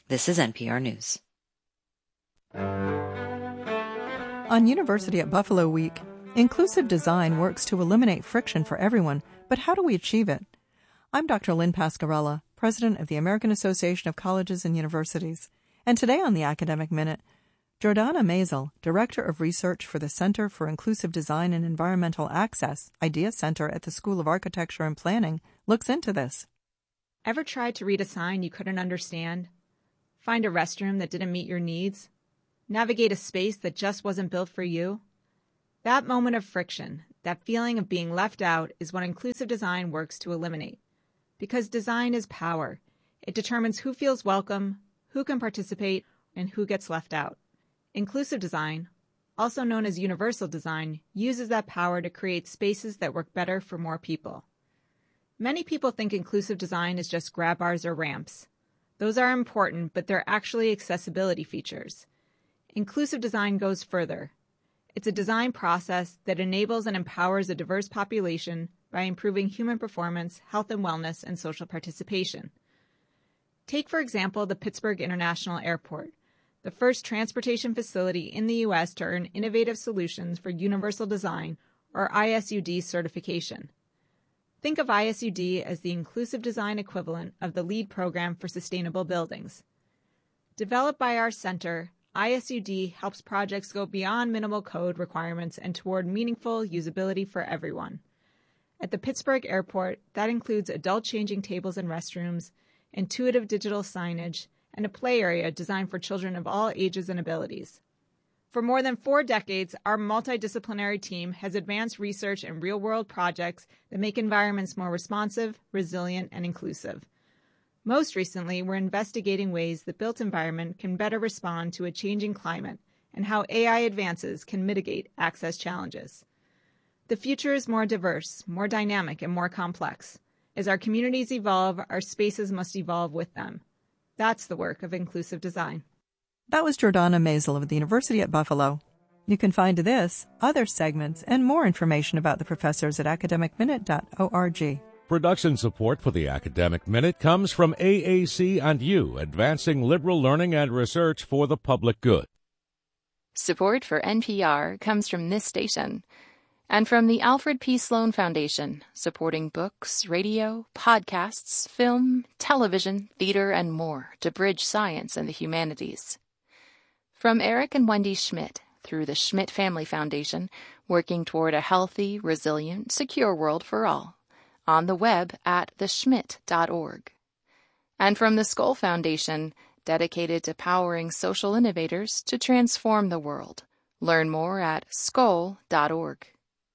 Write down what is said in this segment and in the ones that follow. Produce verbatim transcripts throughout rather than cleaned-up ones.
This is N P R News. On University at Buffalo Week, inclusive design works to eliminate friction for everyone, but how do we achieve it? I'm Doctor Lynn Pascarella, president of the American Association of Colleges and Universities. And today on the Academic Minute, Jordana Maisel, Director of Research for the Center for Inclusive Design and Environmental Access, IDEA Center at the School of Architecture and Planning, looks into this. Ever tried to read a sign you couldn't understand? Find a restroom that didn't meet your needs? Navigate a space that just wasn't built for you? That moment of friction, that feeling of being left out, is what inclusive design works to eliminate. Because design is power. It determines who feels welcome, who can participate, and who gets left out. Inclusive design, also known as universal design, uses that power to create spaces that work better for more people. Many people think inclusive design is just grab bars or ramps. Those are important, but they're actually accessibility features. Inclusive design goes further. It's a design process that enables and empowers a diverse population by improving human performance, health and wellness, and social participation. Take, for example, the Pittsburgh International Airport, the first transportation facility in the U S to earn Innovative Solutions for Universal Design, or I S U D certification. Think of I S U D as the inclusive design equivalent of the LEED program for sustainable buildings. Developed by our center, I S U D helps projects go beyond minimal code requirements and toward meaningful usability for everyone. At the Pittsburgh Airport, that includes adult changing tables and restrooms, intuitive digital signage, and a play area designed for children of all ages and abilities. For more than four decades, our multidisciplinary team has advanced research in real-world projects that make environments more responsive, resilient, and inclusive. Most recently, we're investigating ways the built environment can better respond to a changing climate and how A I advances can mitigate access challenges. The future is more diverse, more dynamic, and more complex. As our communities evolve, our spaces must evolve with them. That's the work of inclusive design. That was Jordana Maisel of the University at Buffalo. You can find this, other segments, and more information about the professors at academic minute dot org. Production support for the Academic Minute comes from A A C and U, advancing liberal learning and research for the public good. Support for N P R comes from this station and from the Alfred P. Sloan Foundation, supporting books, radio, podcasts, film, television, theater, and more to bridge science and the humanities. From Eric and Wendy Schmidt, through the Schmidt Family Foundation, working toward a healthy, resilient, secure world for all. On the web at the schmidt dot org. And from the Skoll Foundation, dedicated to powering social innovators to transform the world. Learn more at skoll dot org.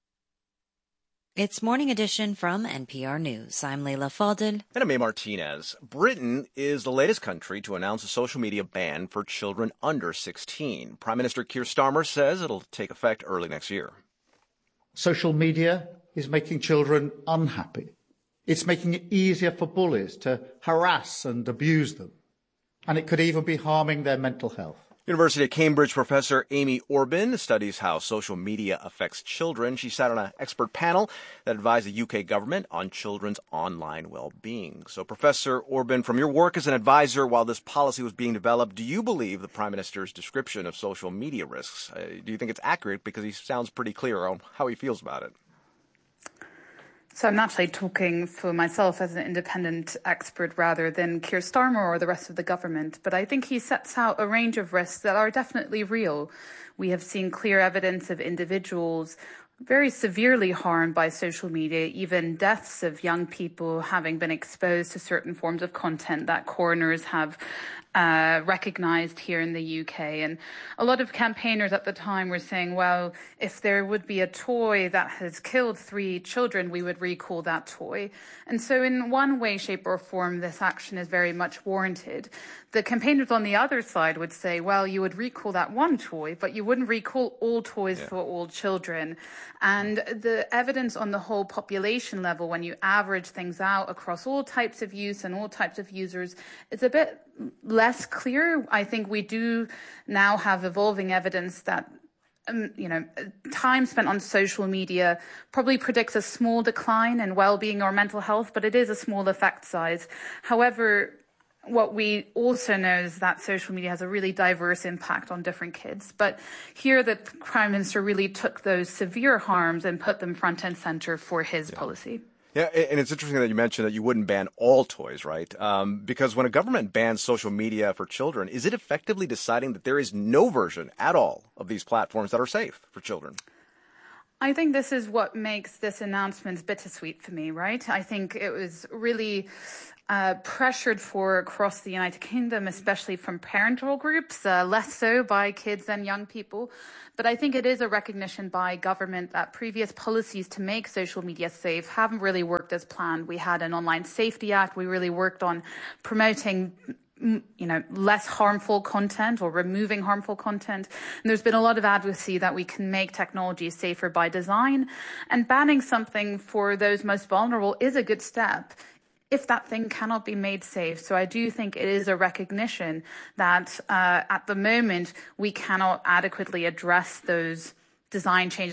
It's Morning Edition from N P R News. I'm Leila Fadel. And I'm May Martinez. Britain is the latest country to announce a social media ban for children under sixteen. Prime Minister Keir Starmer says it'll take effect early next year. Social media is making children unhappy. It's making it easier for bullies to harass and abuse them. And it could even be harming their mental health. University of Cambridge professor Amy Orban studies how social media affects children. She sat on an expert panel that advised the U K government on children's online well-being. So, Professor Orban, from your work as an advisor while this policy was being developed, do you believe the Prime Minister's description of social media risks? Uh, do you think it's accurate? Because he sounds pretty clear on how he feels about it. So I'm naturally talking for myself as an independent expert rather than Keir Starmer or the rest of the government. But I think he sets out a range of risks that are definitely real. We have seen clear evidence of individuals very severely harmed by social media, even deaths of young people having been exposed to certain forms of content that coroners have uh, recognized here in the U K. And a lot of campaigners at the time were saying, well, if there would be a toy that has killed three children, we would recall that toy. And so in one way, shape or form, this action is very much warranted. The campaigners on the other side would say, well, you would recall that one toy, but you wouldn't recall all toys yeah. for all children. And the evidence on the whole population level, when you average things out across all types of use and all types of users, it's a bit less clear. I think we do now have evolving evidence that Um, you know, time spent on social media probably predicts a small decline in well-being or mental health, but it is a small effect size. However, what we also know is that social media has a really diverse impact on different kids. But here the Prime Minister really took those severe harms and put them front and center for his yeah. policy. Yeah, and it's interesting that you mentioned that you wouldn't ban all toys, right? Um, because when a government bans social media for children, is it effectively deciding that there is no version at all of these platforms that are safe for children? I think this is what makes this announcement bittersweet for me, right? I think it was really uh, pressured for across the United Kingdom, especially from parental groups, uh, less so by kids and young people. But I think it is a recognition by government that previous policies to make social media safe haven't really worked as planned. We had an Online Safety Act. We really worked on promoting you know, less harmful content or removing harmful content. And there's been a lot of advocacy that we can make technology safer by design. And banning something for those most vulnerable is a good step if that thing cannot be made safe. So I do think it is a recognition that uh, at the moment we cannot adequately address those design changes